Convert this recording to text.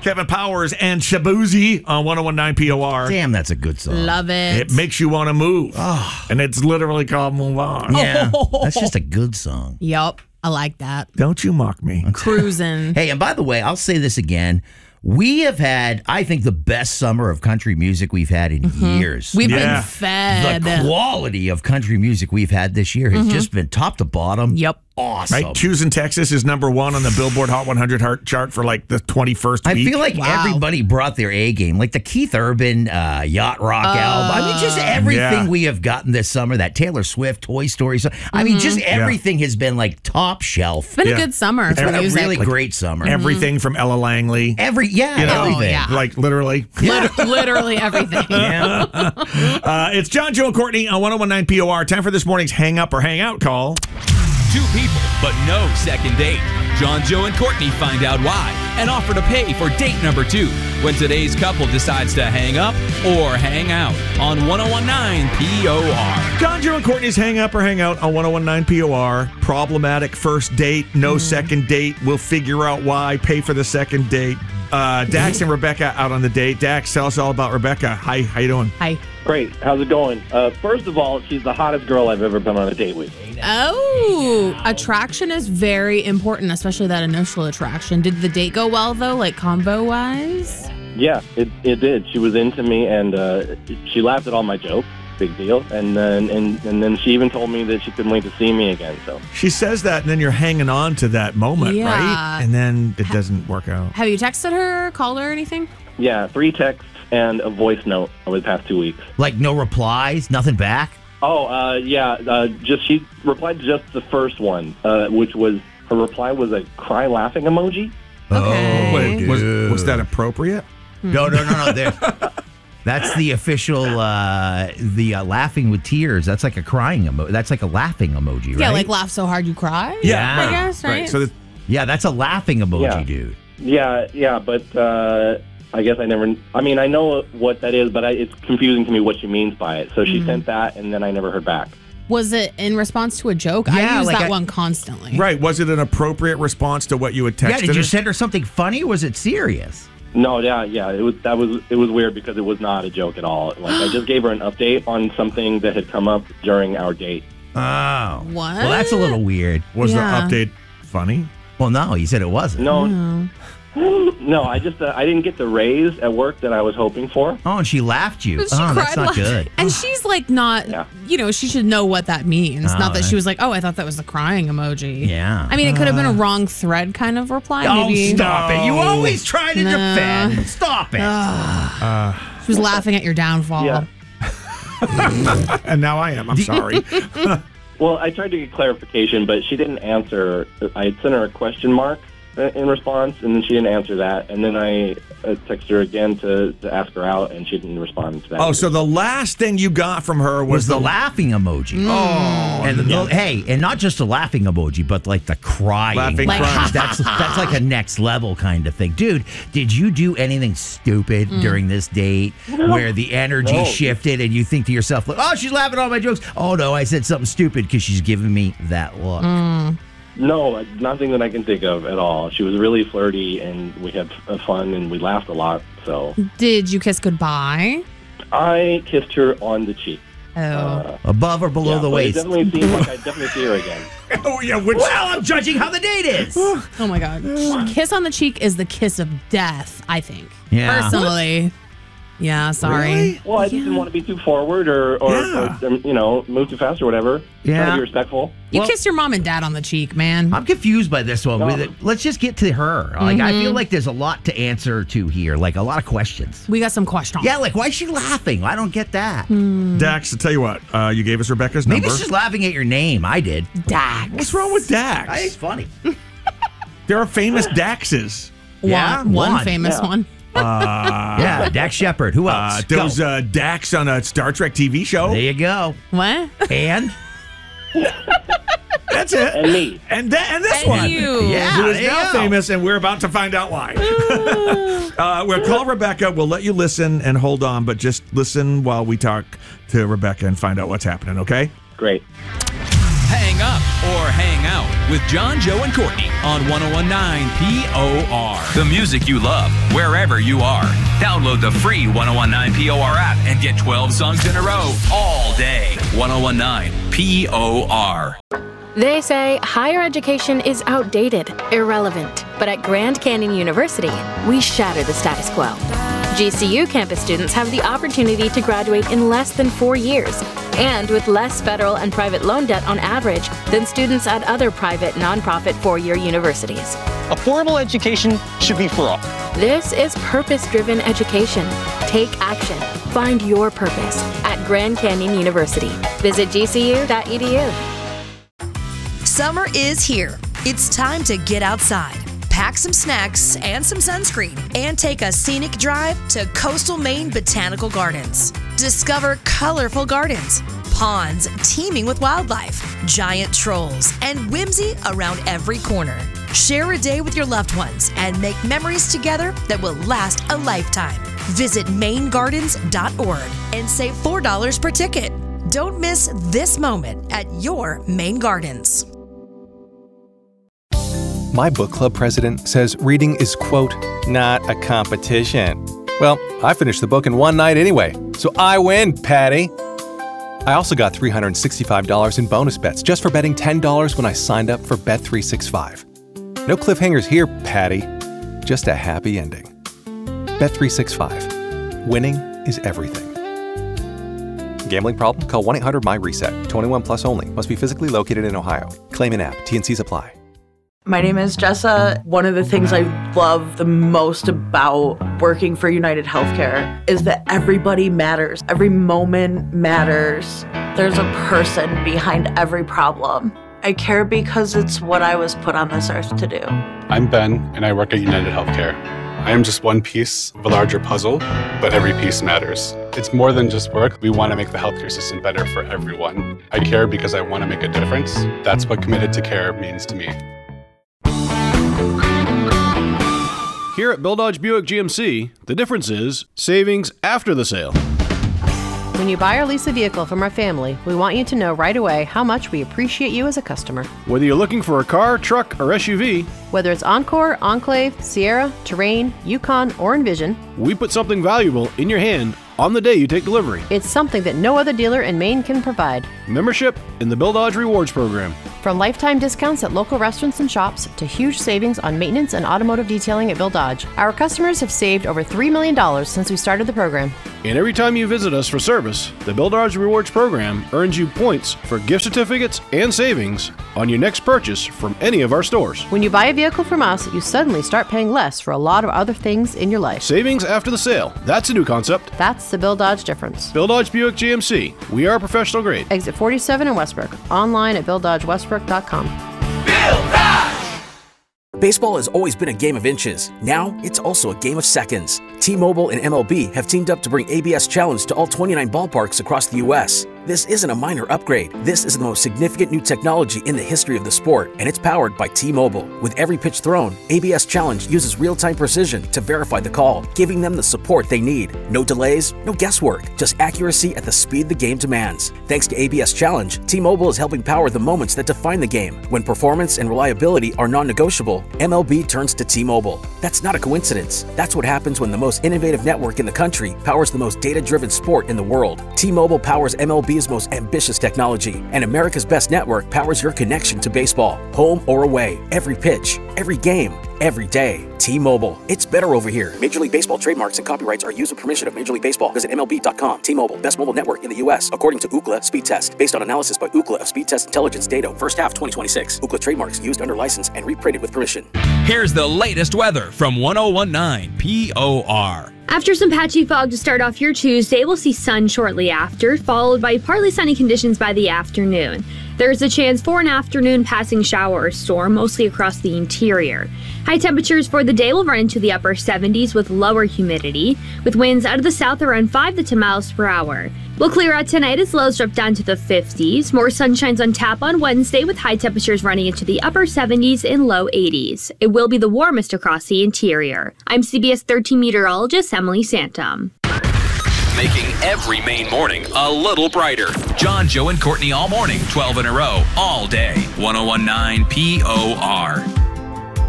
Kevin Powers and Shabuzi on 101.9 POR. Damn, that's a good song. Love it. It makes you want to move. And it's literally called Move On. Yeah, that's just a good song. Yup. I like that. Don't you mock me. Cruising. Hey, and by the way, I'll say this again. We have had, I think, the best summer of country music we've had in years. We've Yeah. been fed. The quality of country music we've had this year has just been top to bottom. Yep. Awesome. Right? Choosing Texas is number one on the Billboard Hot 100 chart for like the 21st I week. feel like everybody brought their A game, like the Keith Urban Yacht Rock album. I mean, just everything we have gotten this summer. That Taylor Swift Toy Story. So, I mean, just everything has been like top shelf. It's been a good summer for It's been a music. really great summer. everything from Ella Langley. Everything. yeah. Like literally. Literally everything. Yeah. It's John, Joe, and Courtney on 101.9 POR. Time for this morning's Hang Up or Hang Out call. Two people, but no second date. John, Joe, and Courtney find out why and offer to pay for date number 2 when today's couple decides to hang up or hang out on 101.9 POR. John, Joe, and Courtney's Hang Up or Hang Out on 101.9 POR. Problematic first date, no second date. We'll figure out why. Pay for the second date. Dax and Rebecca out on the date. Dax, tell us all about Rebecca. Hi, how you doing? Hi. Great. How's it going? First of all, she's the hottest girl I've ever been on a date with. Oh, attraction is very important, especially that initial attraction. Did the date go well, though, like combo-wise? Yeah, it did. She was into me, and she laughed at all my jokes. Big deal. And then she even told me that she couldn't wait to see me again. So She says that, and then you're hanging on to that moment, Yeah. right? And then it doesn't work out. Have you texted her, called her, or anything? yeah, 3 texts and a voice note over the past 2 weeks. Like no replies, nothing back. Oh, just she replied to just the first one, which was her reply was a cry laughing emoji. Okay. Wait, was that appropriate? No. That's the official, laughing with tears. That's like a crying emoji. That's like a laughing emoji, right? Yeah, like laugh so hard you cry? Yeah. I guess, right? So Yeah, that's a laughing emoji, Yeah. dude. Yeah, but I guess I know what that is, but it's confusing to me what she means by it. So she sent that, and then I never heard back. Was it in response to a joke? Yeah, I use like that one constantly. right, was it an appropriate response to what you had texted? Yeah, did you her? send her something funny or was it serious? No, yeah, it was weird because it was not a joke at all. Like I just gave her an update on something that had come up during our date. Oh. What? Well, that's a little weird. Was Yeah. the update funny? Well, no, you said it wasn't. No, I just I didn't get the raise at work that I was hoping for. Oh, and she laughed you. She Oh, that's cried not laughing. good. And she's like not, she should know what that means. Oh, not that she was like, oh, I thought that was the crying emoji. Yeah. I mean, it could have been a wrong thread kind of reply. Oh, maybe. stop it. You always try to No. defend. Stop it. She was laughing at your downfall. Yeah. And now I am. I'm sorry. Well, I tried to get clarification, but she didn't answer. I had sent her a question mark in response, and then she didn't answer that. And then I texted her again to ask her out, and she didn't respond to that. Oh, so the last thing you got from her was the laughing emoji. Oh, And hey, and not just a laughing emoji, but like the crying. Laughing Like, crying. That's like a next level kind of thing. Dude, did you do anything stupid during this date where the energy shifted and you think to yourself, like, oh, she's laughing at all my jokes. Oh, no, I said something stupid because she's giving me that look. No, nothing that I can think of at all. She was really flirty, and we had fun, and we laughed a lot. So Did you kiss goodbye? I kissed her on the cheek. Oh. Above or below the but waist. It definitely seems like I definitely see her again. Oh, yeah. Which, Well, I'm judging how the date is. Oh my God. Kiss on the cheek is the kiss of death, I think. Yeah. Personally. Yeah, sorry. Really? Well, I just didn't want to be too forward or move too fast or whatever. Yeah. Trying to be respectful. You Well- kissed your mom and dad on the cheek, man. I'm confused by this one. No. Let's just get to her. Like, I feel like there's a lot to answer to here, like a lot of questions. We got some questions. Yeah, like, why is she laughing? I don't get that. Dax, to tell you what, you gave us Rebecca's Maybe number. she's laughing at your name. I did. Dax. What's wrong with Dax? I think it's funny. There are famous Daxes. Yeah, One famous Yeah. one. Yeah, Dax Shepard. Who else? There Go. was Dax on a Star Trek TV show. There you go. What? And That's it. And me. And this And one. you. Yeah. Who is there you now go. famous, and we're about to find out why. We'll call Rebecca. We'll let you listen and hold on, but just listen while we talk to Rebecca and find out what's happening, okay? Great. Hang up or hang out with John, Joe, and Courtney on 101.9 POR. The music you love, wherever you are. Download the free 101.9 POR app and get 12 songs in a row all day. 101.9 POR. They say higher education is outdated, irrelevant. But at Grand Canyon University, we shatter the status quo. GCU campus students have the opportunity to graduate in less than 4 years, and with less federal and private loan debt on average than students at other private, nonprofit four-year universities. Affordable education should be for all. This is purpose-driven education. Take action. Find your purpose at Grand Canyon University. Visit gcu.edu. Summer is here. It's time to get outside. Pack some snacks and some sunscreen and take a scenic drive to Coastal Maine Botanical Gardens. Discover colorful gardens, ponds teeming with wildlife, giant trolls, and whimsy around every corner. Share a day with your loved ones and make memories together that will last a lifetime. Visit mainegardens.org and save $4 per ticket. Don't miss this moment at your Maine Gardens. My book club president says reading is, quote, not a competition. Well, I finished the book in one night anyway, so I win, Patty. I also got $365 in bonus bets just for betting $10 when I signed up for Bet365. No cliffhangers here, Patty. Just a happy ending. Bet365. Winning is everything. Gambling problem? Call 1-800-MY-RESET. 21 plus only. Must be physically located in Ohio. Claim in app. T&Cs apply. My name is Jessa. One of the things I love the most about working for United Healthcare is that everybody matters. Every moment matters. There's a person behind every problem. I care because it's what I was put on this earth to do. I'm Ben, and I work at United Healthcare. I am just one piece of a larger puzzle, but every piece matters. It's more than just work. We want to make the healthcare system better for everyone. I care because I want to make a difference. That's what committed to care means to me. Here at Bill Dodge Buick GMC, the difference is savings after the sale. When you buy or lease a vehicle from our family, we want you to know right away how much we appreciate you as a customer. Whether you're looking for a car, truck, or SUV, whether it's Encore, Enclave, Sierra, Terrain, Yukon, or Envision, we put something valuable in your hand on the day you take delivery. It's something that no other dealer in Maine can provide. Membership in the Bill Dodge Rewards Program. From lifetime discounts at local restaurants and shops to huge savings on maintenance and automotive detailing at Bill Dodge, our customers have saved over $3 million since we started the program. And every time you visit us for service, the Bill Dodge Rewards Program earns you points for gift certificates and savings on your next purchase from any of our stores. When you buy a vehicle from us, you suddenly start paying less for a lot of other things in your life. Savings after the sale. That's a new concept. That's the Bill Dodge difference. Bill Dodge Buick GMC. We are professional grade. Exit 47 in Westbrook. Online at BillDodgeWestbrook.com. Bill Dodge! Baseball has always been a game of inches. Now, it's also a game of seconds. T-Mobile and MLB have teamed up to bring ABS Challenge to all 29 ballparks across the U.S. This isn't a minor upgrade. This is the most significant new technology in the history of the sport, and it's powered by T-Mobile. With every pitch thrown, ABS Challenge uses real-time precision to verify the call, giving them the support they need. No delays, no guesswork, just accuracy at the speed the game demands. Thanks to ABS Challenge, T-Mobile is helping power the moments that define the game. When performance and reliability are non-negotiable, MLB turns to T-Mobile. That's not a coincidence. That's what happens when the most innovative network in the country powers the most data-driven sport in the world. T-Mobile powers MLB's most ambitious technology, and America's best network powers your connection to baseball. Home or away, every pitch, every game, every day. T-Mobile. It's better over here. Major League Baseball trademarks and copyrights are used with permission of Major League Baseball. Visit MLB.com. T-Mobile. Best mobile network in the U.S. according to Ookla Speed Test. Based on analysis by Ookla of Speed Test Intelligence data. First half 2026. Ookla trademarks used under license and reprinted with permission. Here's the latest weather from 101.9 POR. After some patchy fog to start off your Tuesday, we'll see sun shortly after, followed by partly sunny conditions by the afternoon. There's a chance for an afternoon passing shower or storm, mostly across the interior. High temperatures for the day will run into the upper 70s with lower humidity, with winds out of the south around 5 to 10 miles per hour. We'll clear out tonight as lows drop down to the 50s. More sunshine's on tap on Wednesday with high temperatures running into the upper 70s and low 80s. It will be the warmest across the interior. I'm CBS 13 meteorologist Emily Santom. making every Maine morning a little brighter. John, Joe, and Courtney all morning, 12 in a row, all day. 101.9 POR.